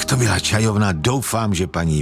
To byla čajovna, doufám, že paní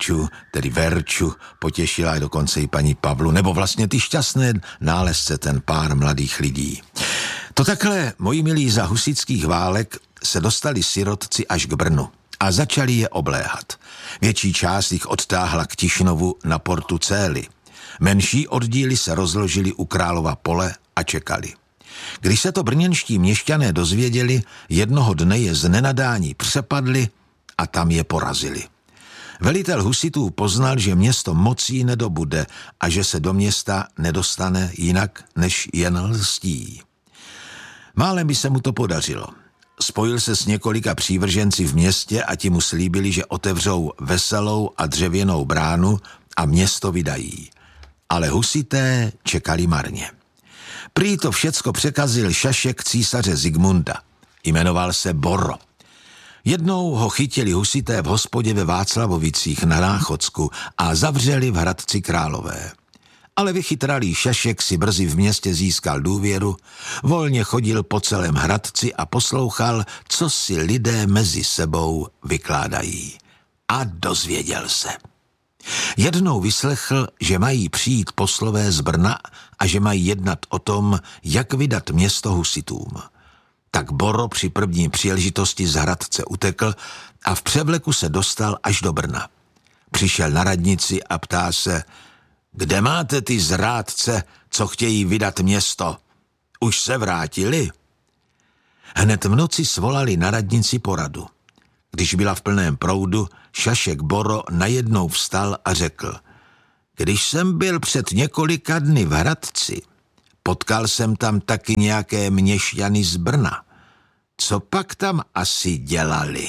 Verču potěšila dokonce i paní Pavlu, nebo vlastně ty šťastné nálezce, ten pár mladých lidí. To takhle, moji milí, za husitských válek se dostali sirotci až k Brnu a začali je obléhat. Větší část jich odtáhla k Tišnovu na portu Cély. Menší oddíly se rozložili u Králova Pole a čekali. Když se to brněnští měšťané dozvěděli, jednoho dne je z nenadání přepadli a tam je porazili. Velitel husitů poznal, že město mocí nedobude a že se do města nedostane jinak než jen lstí. Málem by se mu to podařilo. Spojil se s několika přívrženci v městě a ti mu slíbili, že otevřou veselou a dřevěnou bránu a město vydají. Ale husité čekali marně. Prý to všecko překazil šašek císaře Zikmunda. Jmenoval se Borro. Jednou ho chytili husité v hospodě ve Václavovicích na Náchodsku a zavřeli v Hradci Králové. Ale vychytralý šašek si brzy v městě získal důvěru, volně chodil po celém Hradci a poslouchal, co si lidé mezi sebou vykládají. A dozvěděl se. Jednou vyslechl, že mají přijít poslové z Brna a že mají jednat o tom, jak vydat město husitům. Tak Borro při první příležitosti z Hradce utekl a v převleku se dostal až do Brna. Přišel na radnici a ptá se, kde máte ty zrádce, co chtějí vydat město? Už se vrátili? Hned v noci svolali na radnici poradu. Když byla v plném proudu, šašek Borro najednou vstal a řekl, když jsem byl před několika dny v Hradci, potkal jsem tam taky nějaké měšťany z Brna. Co pak tam asi dělali?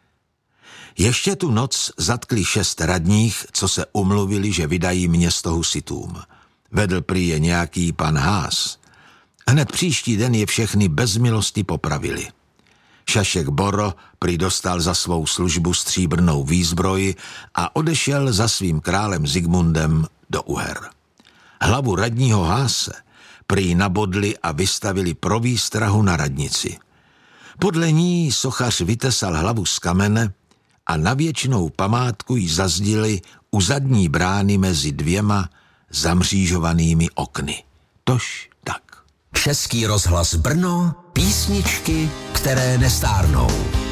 Ještě tu noc zatkli 6 radních, co se umluvili, že vydají město husitům. Vedl prý je nějaký pan Haas. Hned příští den je všechny bez milosti popravili. Šašek Borro prý dostal za svou službu stříbrnou výzbroj a odešel za svým králem Zikmundem do Uher. Hlavu radního Haase prý nabodli a vystavili pro výstrahu na radnici. Podle ní sochař vytesal hlavu z kamene a na věčnou památku ji zazdili u zadní brány mezi 2 zamřížovanými okny. Tož tak. Český rozhlas Brno, písničky, které nestárnou.